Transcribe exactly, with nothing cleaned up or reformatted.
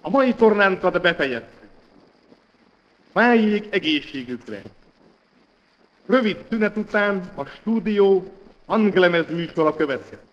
A mai tornánkat befejeztük. Máig egészségükre. Rövid szünet után a stúdió hanglemez műsora következik.